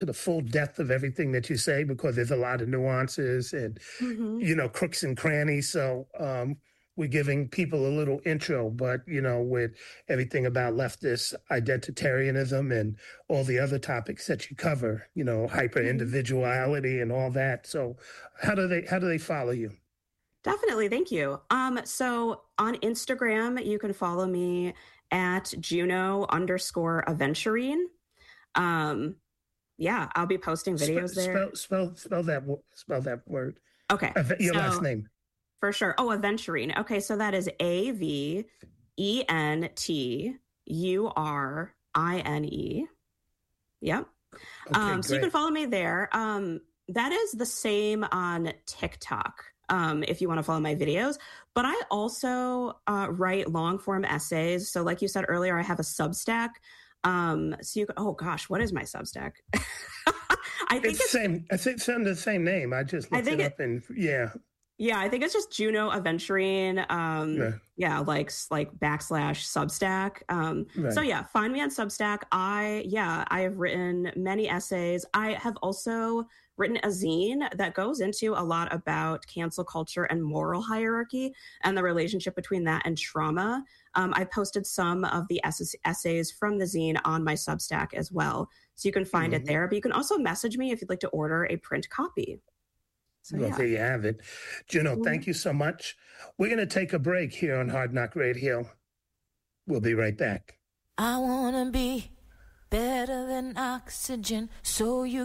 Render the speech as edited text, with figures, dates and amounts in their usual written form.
to the full depth of everything that you say because there's a lot of nuances and, Hmm. crooks and crannies. So we're giving people a little intro, but, with everything about leftist identitarianism and all the other topics that you cover, hyper Hmm. individuality and all that. So how do they follow you? Definitely. Thank you. So on Instagram, you can follow me at Juno_aventurine. Um, yeah, I'll be posting videos there. Spell that word. Okay. Your last So name. for sure. Oh, Aventurine. Okay. So that is Aventurine. Yep. Okay, So you can great. follow me there. That is the same on TikTok. If you want to follow my videos, but I also write long form essays. So, like you said earlier, I have a Substack. So you can, oh gosh, what is my Substack? I think It's it's, same. I think it's under the same name. I just I looked it think it, up and yeah, yeah, I think it's just Juno Aventurine. yeah, Yeah, like backslash Substack. So right. yeah, find me on Substack. I have written many essays. I have also written a zine that goes into a lot about cancel culture and moral hierarchy and the relationship between that and trauma. I posted some of the essays from the zine on my Substack as well, so you can find it Mhm. there. But you can also message me if you'd like to order a print copy. So Well, yeah. there you have it. Juno, thank you so much. We're going to take a break here on Hard Knock Radio. We'll be right back. I wanna be better than oxygen, so you